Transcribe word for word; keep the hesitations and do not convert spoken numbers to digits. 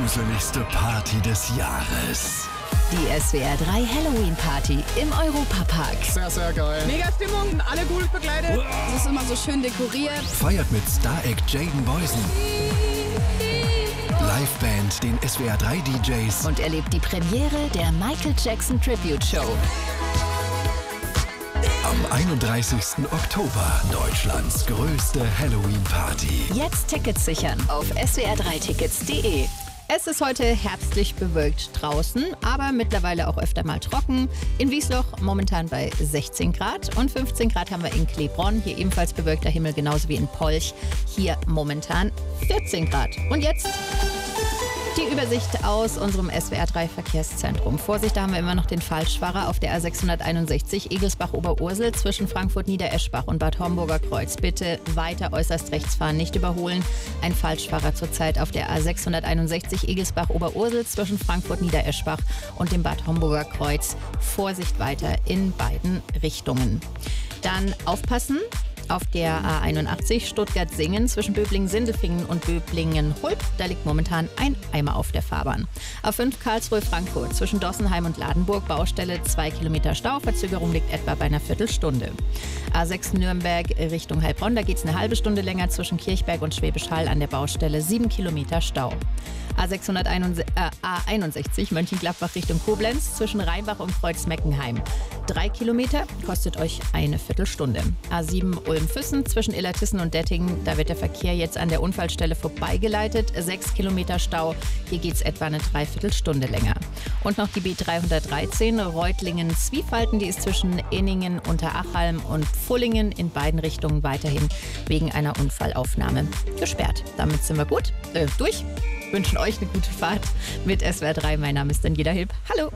gruseligste Party des Jahres. Die S W R drei Halloween Party im Europapark. Sehr, sehr geil. Mega Stimmung, alle gut begleitet. Es ist immer so schön dekoriert. Feiert mit Star-Act Jaden Boysen, Liveband, den S W R drei D Js Und erlebt die Premiere der Michael Jackson Tribute Show. am einunddreißigsten Oktober. Deutschlands größte Halloween-Party. Jetzt Tickets sichern auf s w r drei tickets punkt de. Es ist heute herbstlich bewölkt draußen, aber mittlerweile auch öfter mal trocken. In Wiesloch momentan bei sechzehn Grad und fünfzehn Grad haben wir in Kleebronn. Hier ebenfalls bewölkter Himmel, genauso wie in Polch. Hier momentan vierzehn Grad. Und jetzt die Übersicht aus unserem S W R drei Verkehrszentrum. Vorsicht, da haben wir immer noch den Falschfahrer auf der A sechshunderteinundsechzig Egelsbach-Oberursel zwischen Frankfurt-Niedereschbach und Bad Homburger Kreuz. Bitte weiter äußerst rechts fahren, nicht überholen. Ein Falschfahrer zurzeit auf der A sechshunderteinundsechzig Egelsbach-Oberursel zwischen Frankfurt-Niedereschbach und dem Bad Homburger Kreuz. Vorsicht weiter in beiden Richtungen. Dann aufpassen. Auf der A einundachtzig Stuttgart-Singen zwischen Böblingen-Sindelfingen und Böblingen-Hulp, da liegt momentan ein Eimer auf der Fahrbahn. A fünf Karlsruhe-Frankfurt zwischen Dossenheim und Ladenburg, Baustelle zwei Kilometer Stau, Verzögerung liegt etwa bei einer Viertelstunde. A sechs Nürnberg Richtung Heilbronn, da geht es eine halbe Stunde länger zwischen Kirchberg und Schwäbisch Hall an der Baustelle, sieben Kilometer Stau. A sechshunderteinundsechzig, äh, A einundsechzig Mönchengladbach Richtung Koblenz zwischen Rheinbach und Kreuzmeckenheim. Drei Kilometer kostet euch eine Viertelstunde. A sieben Ulm-Füssen zwischen Illertissen und Dettingen, da wird der Verkehr jetzt an der Unfallstelle vorbeigeleitet. Sechs Kilometer Stau, hier geht es etwa eine Dreiviertelstunde länger. Und noch die B dreihundertdreizehn Reutlingen-Zwiefalten, die ist zwischen Inningen, Unterachalm und Pfullingen in beiden Richtungen weiterhin wegen einer Unfallaufnahme gesperrt. Damit sind wir gut äh, durch. Wünschen euch eine gute Fahrt mit S W R drei. Mein Name ist Daniela Hilb. Hallo.